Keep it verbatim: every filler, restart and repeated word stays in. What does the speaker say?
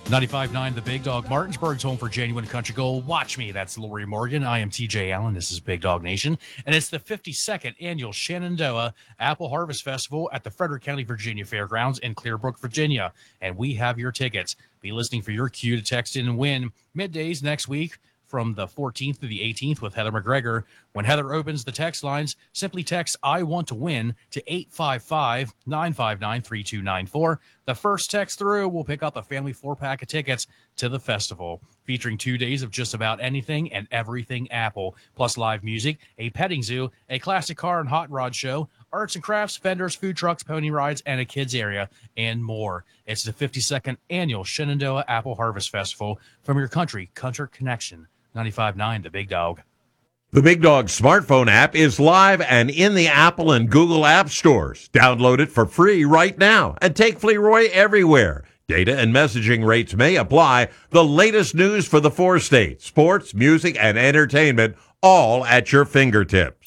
ninety-five point nine The Big Dog, Martinsburg's home for genuine country gold. Watch me. That's Lori Morgan. I am T J Allen. This is Big Dog Nation. And it's the fifty-second annual Shenandoah Apple Harvest Festival at the Frederick County, Virginia Fairgrounds in Clearbrook, Virginia. And we have your tickets. Be listening for your cue to text in and win middays next week from the fourteenth to the eighteenth with Heather McGregor. When Heather opens the text lines, simply text I want to win to eight five five, nine five nine, three two nine four. The first text through will pick up a family four-pack of tickets to the festival, featuring two days of just about anything and everything Apple, plus live music, a petting zoo, a classic car and hot rod show, arts and crafts, vendors, food trucks, pony rides, and a kids area, and more. It's the fifty-second annual Shenandoah Apple Harvest Festival from your country, Country Connection, ninety-five point nine The Big Dog. The Big Dog smartphone app is live and in the Apple and Google app stores. Download it for free right now and take Fleroy everywhere. Data and messaging rates may apply. The latest news for the four states, sports, music, and entertainment, all at your fingertips.